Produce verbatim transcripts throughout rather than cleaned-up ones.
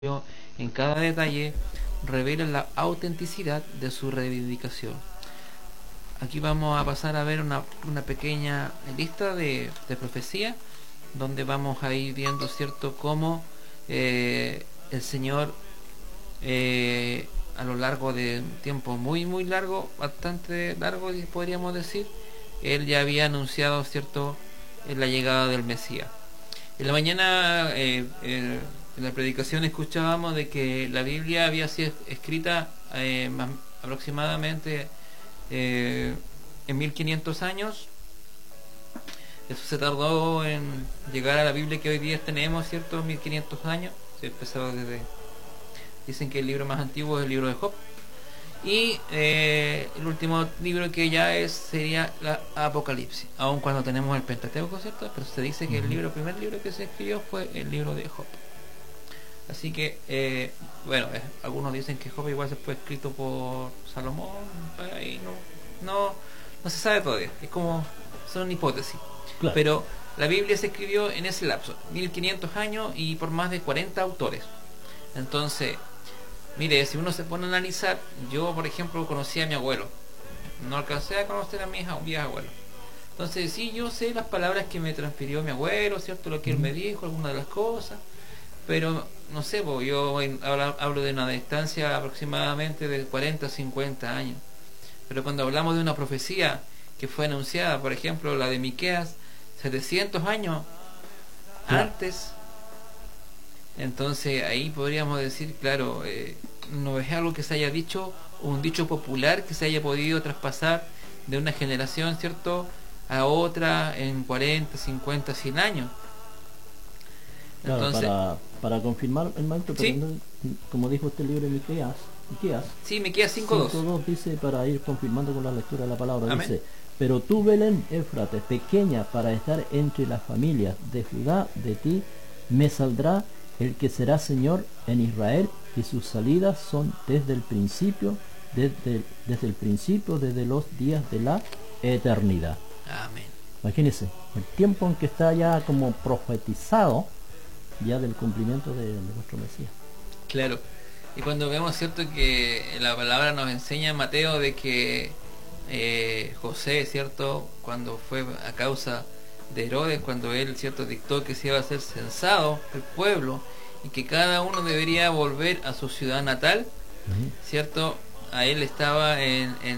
en cada detalle revelan la autenticidad de su reivindicación. Aquí vamos a pasar a ver una, una pequeña lista de, de profecías donde vamos a ir viendo, cierto, cómo eh, el Señor eh, a lo largo de un tiempo muy muy largo, bastante largo podríamos decir, Él ya había anunciado, cierto, la llegada del Mesías. En la mañana eh, eh, en la predicación escuchábamos de que la Biblia había sido escrita eh, más aproximadamente eh, en mil quinientos años. Eso se tardó en llegar a la Biblia que hoy día tenemos, ¿cierto? mil quinientos años. Se empezó desde... Dicen que el libro más antiguo es el libro de Job. Y eh, el último libro que ya es sería la Apocalipsis, aun cuando tenemos el Pentateuco, ¿cierto? Pero se dice que el libro, el primer libro que se escribió fue el libro de Job. Así que, eh, bueno, eh, algunos dicen que Job igual se fue escrito por Salomón, ahí no, no, no se sabe todavía, es como, son hipótesis. Claro. Pero la Biblia se escribió en ese lapso, mil quinientos años y por más de cuarenta autores. Entonces, mire, si uno se pone a analizar, yo por ejemplo conocí a mi abuelo, no alcancé a conocer a mis abuelos. Entonces sí, yo sé las palabras que me transfirió mi abuelo, ¿cierto? Lo que él me dijo, algunas de las cosas, pero no sé, pues, yo hablo, hablo de una distancia aproximadamente de cuarenta a cincuenta años. Pero cuando hablamos de una profecía que fue anunciada, por ejemplo la de Miqueas, setecientos años claro. antes, entonces ahí podríamos decir, claro, eh, no es algo que se haya dicho, un dicho popular que se haya podido traspasar de una generación, ¿cierto?, a otra en cuarenta, cincuenta, cien años. Claro, entonces, para, para confirmar el maestro, ¿sí? Como dijo este libro de Miqueas, Miqueas, sí, Miqueas cinco dos dice, para ir confirmando con la lectura de la palabra, Amén. Dice: pero tú, Belén Éfrates, pequeña para estar entre las familias de Judá, de ti me saldrá el que será Señor en Israel, y sus salidas son desde el principio, desde, desde el principio, desde los días de la eternidad. Amén. Imagínense, el tiempo en que está ya como profetizado ya del cumplimiento de, de nuestro Mesías. Claro. Y cuando vemos, cierto, que la palabra nos enseña en Mateo de que eh, José, cierto, cuando fue a causa de Herodes, cuando él, cierto, dictó que se iba a ser censado el pueblo y que cada uno debería volver a su ciudad natal, uh-huh. cierto, a él estaba en, en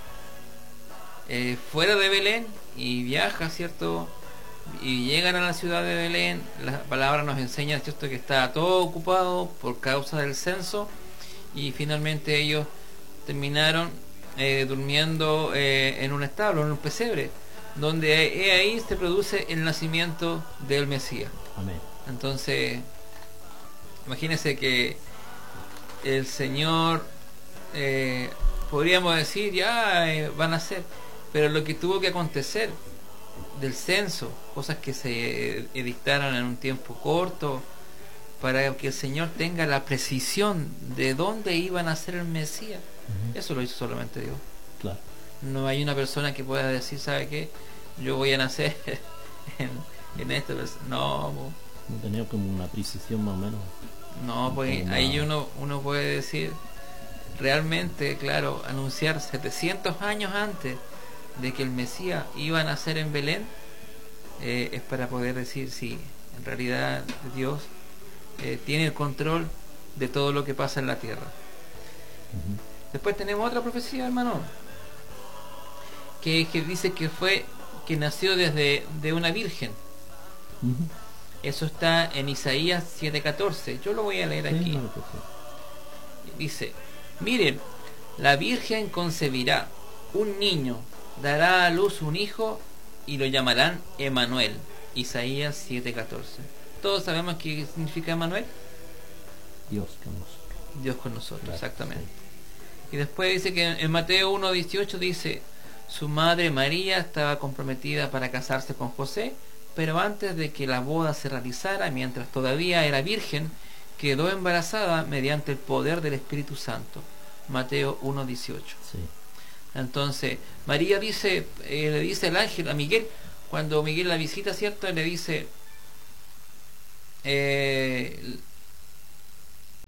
eh, fuera de Belén y viaja, cierto, y llegan a la ciudad de Belén. La palabra nos enseña, cierto, que está todo ocupado por causa del censo, y finalmente ellos terminaron eh, durmiendo eh, en un establo, en un pesebre, donde ahí se produce el nacimiento del Mesías. Amén. Entonces, imagínense que el Señor, eh, podríamos decir, ya eh, van a ser, pero lo que tuvo que acontecer del censo, cosas que se edictaron en un tiempo corto, para que el Señor tenga la precisión de dónde iban a ser el Mesías, uh-huh. eso lo hizo solamente Dios. Claro. No hay una persona que pueda decir, ¿sabe qué? Yo voy a nacer en, en esto. No, no tenía como una precisión más o menos. No, pues una... ahí uno, uno puede decir, realmente, claro, anunciar setecientos años antes de que el Mesías iba a nacer en Belén, eh, es para poder decir, sí, en realidad Dios eh, tiene el control de todo lo que pasa en la tierra. Uh-huh. Después tenemos otra profecía, hermano, que, que dice que fue que nació desde de una virgen. Uh-huh. Eso está en Isaías siete catorce. Yo lo voy a leer aquí. Sí, no, pues sí. Dice: miren, la virgen concebirá un niño, dará a luz un hijo y lo llamarán Emanuel. Isaías siete catorce. Todos sabemos qué significa Emanuel. Dios con nosotros. Dios con nosotros, claro, exactamente. Sí. Y después dice que en Mateo uno dieciocho dice: su madre María estaba comprometida para casarse con José, pero antes de que la boda se realizara, mientras todavía era virgen, quedó embarazada mediante el poder del Espíritu Santo. Mateo uno dieciocho. Sí. Entonces María dice, eh, le dice el ángel a Miguel, cuando Miguel la visita, cierto, le dice, eh,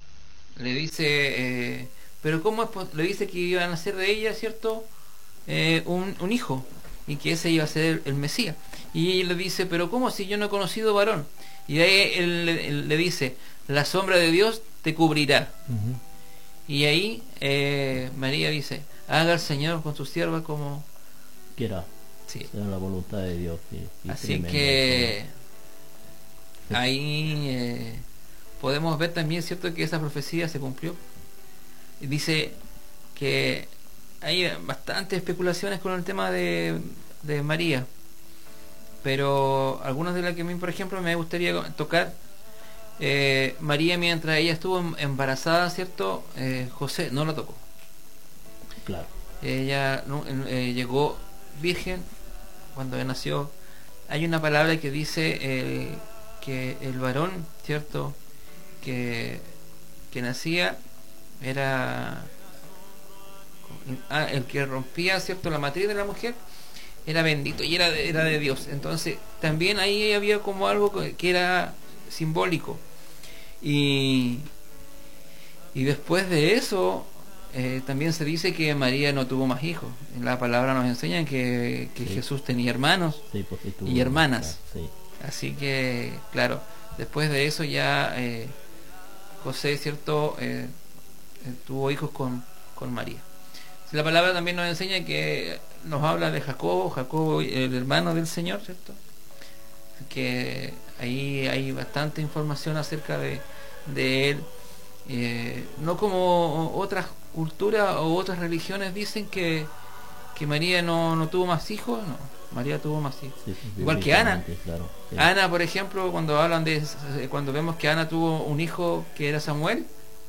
le dice, eh, pero ¿cómo es? Le dice que iba a nacer de ella, ¿cierto? Eh, un, un hijo, y que ese iba a ser el, el Mesías. Y ella le dice, pero ¿cómo si yo no he conocido varón? Y ahí él, él, él le dice, la sombra de Dios te cubrirá. Uh-huh. Y ahí eh, María dice, haga el Señor con su sierva como quiera. Sí. Sea la voluntad de Dios. Y, y Así que sí. ahí eh, podemos ver también, ¿cierto?, que esa profecía se cumplió. Y dice que hay bastantes especulaciones con el tema de, de María, pero algunas de las que a mí, por ejemplo, me gustaría tocar. eh, María, mientras ella estuvo embarazada, ¿cierto?, eh, José no la tocó. Claro. Ella no, eh, llegó virgen cuando nació. Hay una palabra que dice eh, que el varón, ¿cierto?, que, que nacía era ah, el que rompía, ¿cierto?, la matriz de la mujer, era bendito y era de, era de Dios. Entonces también ahí había como algo que era simbólico. Y, y después de eso eh, también se dice que María no tuvo más hijos. En la palabra nos enseñan que, que sí. Jesús tenía hermanos sí, tuvo, y hermanas. Sí. Así que, claro, después de eso ya eh, José, ¿cierto?, eh, eh, tuvo hijos con, con María. La palabra también nos enseña que nos habla de Jacobo, Jacobo, el hermano del Señor, ¿cierto? Que ahí hay bastante información acerca de, de él. Eh, no como otras culturas o otras religiones dicen que, que María no, no tuvo más hijos. No, María tuvo más hijos. Sí, sí, igual que Ana. Claro, sí. Ana, por ejemplo, cuando hablan de, cuando vemos que Ana tuvo un hijo que era Samuel,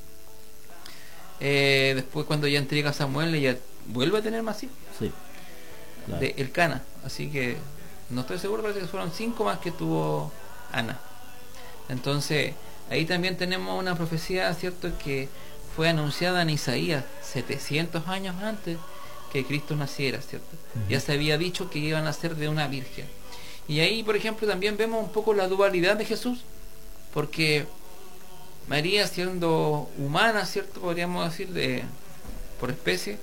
eh, después cuando ella entrega a Samuel, ella vuelve a tener más hijos. Sí, claro. De el Cana. Así que no estoy seguro, parece que fueron cinco más que tuvo Ana. Entonces ahí también tenemos una profecía, ¿cierto?, que fue anunciada en Isaías setecientos años antes que Cristo naciera, ¿cierto? Uh-huh. Ya se había dicho que iban a nacer de una virgen. Y ahí, por ejemplo, también vemos un poco la dualidad de Jesús, porque María, siendo humana, ¿cierto?, podríamos decir, de por especie,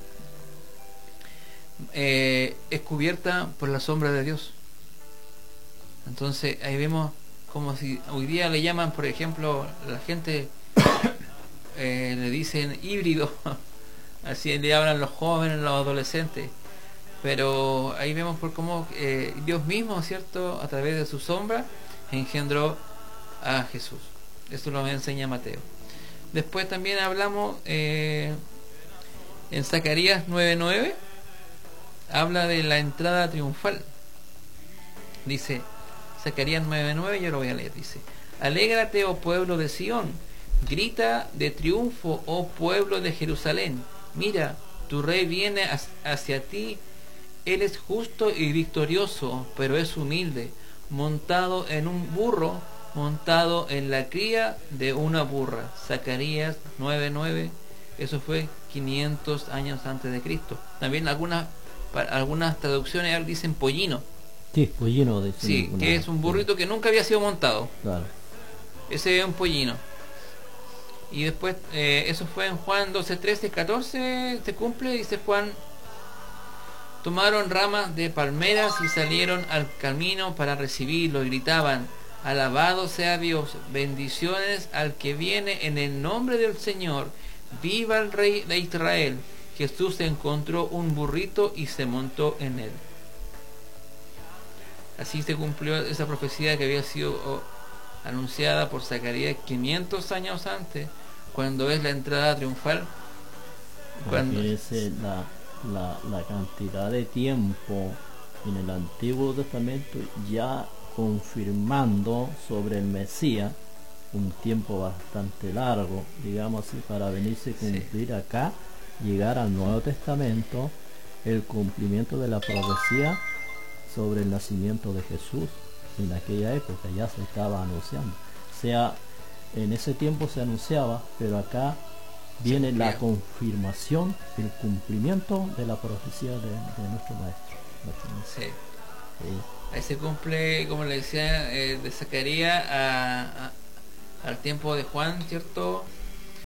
eh, es cubierta por la sombra de Dios. Entonces ahí vemos como si hoy día le llaman, por ejemplo, la gente eh, le dicen híbrido, así le hablan los jóvenes, los adolescentes, pero ahí vemos por cómo eh, Dios mismo, ¿cierto?, a través de su sombra engendró a Jesús. Eso lo enseña Mateo. Después también hablamos eh, en Zacarías nueve nueve, habla de la entrada triunfal. Dice Zacarías nueve nueve, yo lo voy a leer, dice: alégrate, oh pueblo de Sión, grita de triunfo, oh pueblo de Jerusalén, mira, tu rey viene hacia ti, él es justo y victorioso, pero es humilde, montado en un burro, montado en la cría de una burra. Zacarías nueve nueve, eso fue quinientos años antes de Cristo. También algunas algunas traducciones dicen pollino. Sí, pollino. De sí, una, que es un burrito sí. que nunca había sido montado. Claro. Ese es un pollino. Y después, eh, eso fue en Juan doce, trece, catorce, se cumple, dice Juan: tomaron ramas de palmeras y salieron al camino para recibirlo, y gritaban: alabado sea Dios, bendiciones al que viene en el nombre del Señor, viva el Rey de Israel. Jesús encontró un burrito y se montó en él. Así se cumplió esa profecía que había sido oh, anunciada por Zacarías quinientos años antes, cuando es la entrada triunfal. Cuando Fíjese la, la, la cantidad de tiempo en el Antiguo Testamento ya confirmando sobre el Mesías, un tiempo bastante largo, digamos así, para venirse a cumplir sí. acá, llegar al Nuevo Testamento, el cumplimiento de la profecía sobre el nacimiento de Jesús. En aquella época ya se estaba anunciando, o sea, en ese tiempo se anunciaba, pero acá viene sí, la confirmación, el cumplimiento de la profecía de, de nuestro maestro, nuestro maestro. Sí. Sí. Ahí se cumple, como le decía, eh, de Zacarías a, a, al tiempo de Juan, ¿cierto? Eh,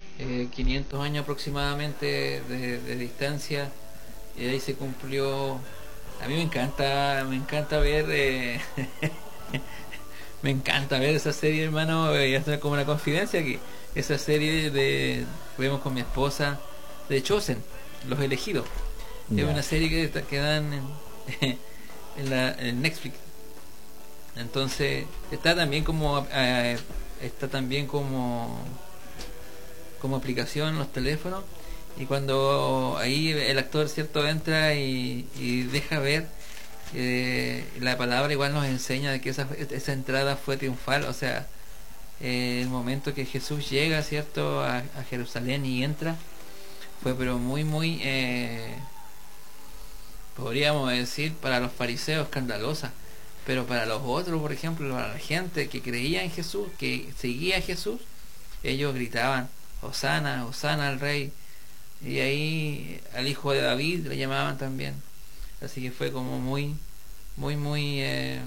quinientos años aproximadamente de, de distancia, y ahí se cumplió. A mí me encanta, me encanta ver, eh, me encanta ver esa serie, hermano, y hacer como una confidencia que esa serie de vemos con mi esposa de Chosen, Los Elegidos. Yeah. Es una serie que, que dan en, en, la, en Netflix. Entonces está también como eh, está también como como aplicación en los teléfonos, y cuando ahí el actor, cierto, entra y, y deja ver, eh, la palabra igual nos enseña de que esa, esa entrada fue triunfal. O sea, eh, el momento que Jesús llega, cierto, a, a Jerusalén y entra, fue pero muy muy eh, podríamos decir para los fariseos escandalosa, pero para los otros, por ejemplo, para la gente que creía en Jesús, que seguía a Jesús, ellos gritaban Hosana, Hosana al rey, y ahí al hijo de David le llamaban también. Así que fue como muy muy muy eh...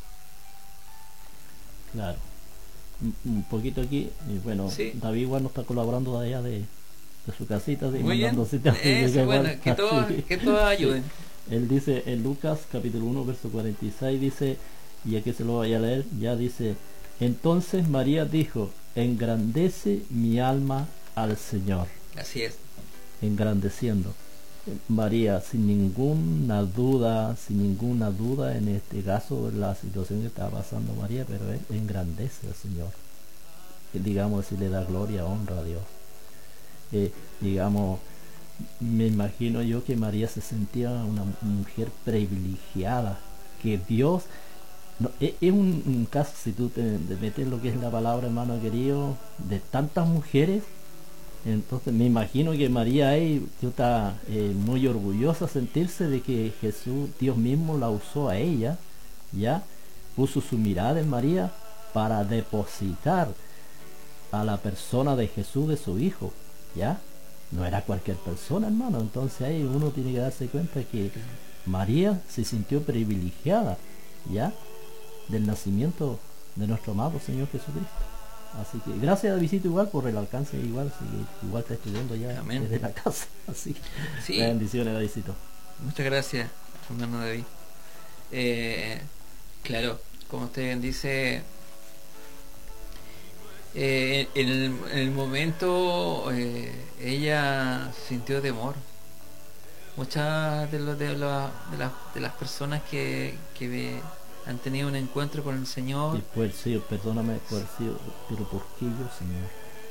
claro, un poquito aquí, y bueno, ¿sí? David igual nos está colaborando de allá de, de su casita, de muy bien. Eso, bueno, que todos que todos ayuden. Él dice en Lucas capítulo uno verso cuarenta y seis, dice, y aquí se lo voy a leer, ya dice: entonces María dijo, engrandece mi alma al Señor. Así es. Engrandeciendo. María, sin ninguna duda, sin ninguna duda en este caso, la situación que está pasando María, pero él engrandece al Señor. Y, digamos, si le da gloria, honra a Dios. Eh, digamos, me imagino yo que María se sentía una mujer privilegiada, que Dios no, es, es un, un caso, si tú te, te metes lo que es la palabra, hermano querido, de tantas mujeres. Entonces me imagino que María ahí está eh, muy orgullosa sentirse de que Jesús, Dios mismo la usó a ella, ya puso su mirada en María para depositar a la persona de Jesús, de su hijo, ya no era cualquier persona, hermano. Entonces ahí uno tiene que darse cuenta que María se sintió privilegiada, ya, del nacimiento de nuestro amado Señor Jesucristo. Así que gracias a Davidito igual por el alcance, igual si igual está estudiando ya. Amén. Desde la casa. Así sí. Bendiciones, Davidito. Muchas gracias, hermano David. Eh, claro, como usted bien dice, eh, en, el, en el momento eh, ella sintió temor. Muchas de, lo, de, lo, de, la, de las personas que, que ve, han tenido un encuentro con el Señor. Y por sí, perdóname, por sí, pero ¿por qué yo, Señor?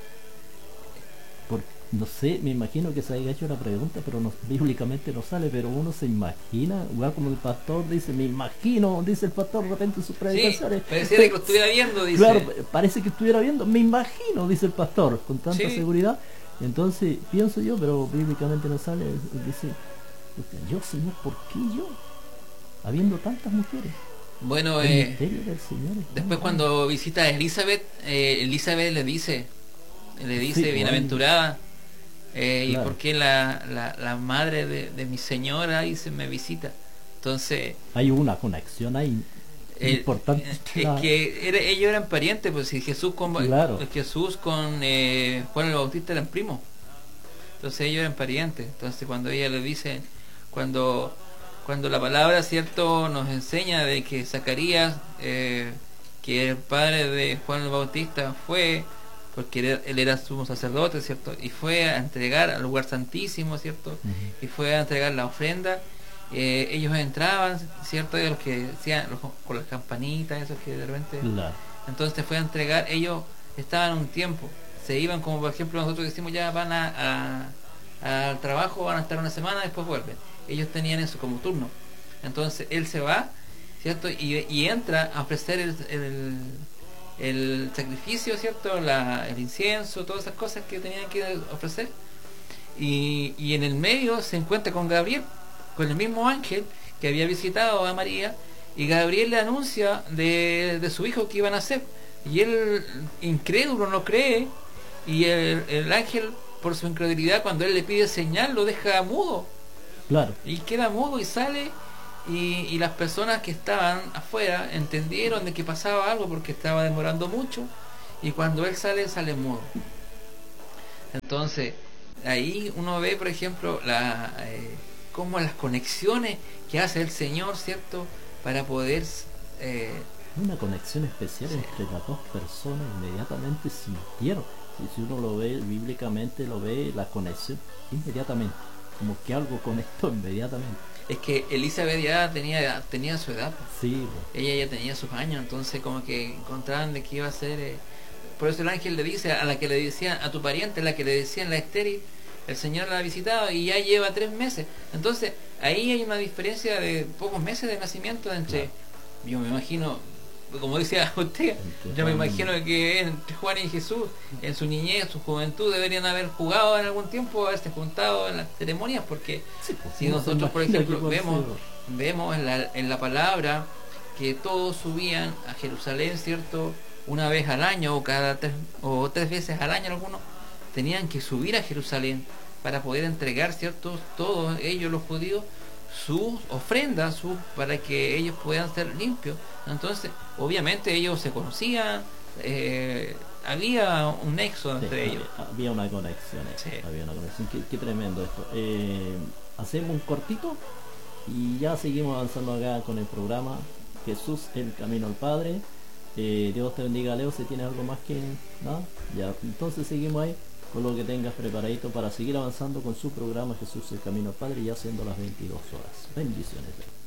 Por, no sé, me imagino que se haya hecho la pregunta, pero no, bíblicamente no sale, pero uno se imagina, igual como el pastor dice, me imagino, dice el pastor de repente en sus predicaciones. Sí, pareciera que lo estuviera viendo, dice. Claro, parece que estuviera viendo, me imagino, dice el pastor, con tanta sí. seguridad. Entonces, pienso yo, pero bíblicamente no sale, dice, yo, Señor, ¿por qué yo? Habiendo tantas mujeres. Bueno, eh, después cuando visita a Elizabeth, eh, Elizabeth le dice, le dice, sí, bienaventurada, eh, claro. ¿Y por qué la, la, la madre de, de mi señora dice me visita? Entonces hay una conexión ahí eh, importante. Es la... que era, ellos eran parientes, pues si Jesús con claro. Jesús con eh, Juan el Bautista eran primos, entonces ellos eran parientes. Entonces cuando ella le dice, cuando Cuando la palabra, cierto, nos enseña de que Zacarías, eh, que el padre de Juan el Bautista, fue, porque él era sumo sacerdote, cierto, y fue a entregar al lugar santísimo, cierto, uh-huh. y fue a entregar la ofrenda. Eh, ellos entraban, cierto, de los que decían los, con las campanitas, esos que de repente. Claro. Entonces fue a entregar. Ellos estaban un tiempo, se iban, como por ejemplo nosotros decimos ya van a, a, al trabajo, van a estar una semana, después vuelven. Ellos tenían eso como turno. Entonces él se va, ¿cierto? Y, y entra a ofrecer el, el, el sacrificio, ¿cierto? La, el incienso, todas esas cosas que tenían que ofrecer. Y, y en el medio se encuentra con Gabriel, con el mismo ángel que había visitado a María, y Gabriel le anuncia de, de su hijo que iban a hacer. Y él, incrédulo, no cree, y el, el ángel, por su incredulidad, cuando él le pide señal, lo deja mudo. Claro. Y queda mudo y sale, y, y las personas que estaban afuera entendieron de que pasaba algo porque estaba demorando mucho, y cuando él sale, sale mudo. Entonces, ahí uno ve, por ejemplo, la, eh, como las conexiones que hace el Señor, ¿cierto? Para poder... Eh, una conexión especial, sí, entre las dos personas, inmediatamente sintieron. Si, si uno lo ve bíblicamente, lo ve la conexión inmediatamente, como que algo conectó inmediatamente. Es que Elizabeth ya tenía tenía su edad, sí, bueno. Ella ya tenía sus años, entonces como que encontraban de que iba a ser... Eh, por eso el ángel le dice a la que le decían, a tu pariente, a la que le decían la estéril, el Señor la ha visitado y ya lleva tres meses. Entonces ahí hay una diferencia de pocos meses de nacimiento entre... Claro. Yo me imagino, como decía usted, yo me imagino que entre Juan y Jesús, en su niñez, su juventud, deberían haber jugado en algún tiempo, haberse juntado en las ceremonias, porque sí, pues, si nosotros, por ejemplo, vemos vemos en la, en la palabra que todos subían a Jerusalén, ¿cierto? Una vez al año o cada tres, o tres veces al año algunos, tenían que subir a Jerusalén para poder entregar, ¿cierto? Todos ellos, los judíos, sus ofrendas sus, para que ellos puedan ser limpios. Entonces obviamente ellos se conocían, eh, había un nexo entre sí, ellos, había, había una conexión, sí. había una conexión. Qué, qué tremendo esto. Eh, hacemos un cortito y ya seguimos avanzando acá con el programa Jesús, el camino al Padre. eh, Dios te bendiga, Leo. Si tienes algo más que nada, ya entonces seguimos ahí con lo que tengas preparadito para seguir avanzando con su programa Jesús, el camino al Padre, ya siendo las veintidós horas. Bendiciones.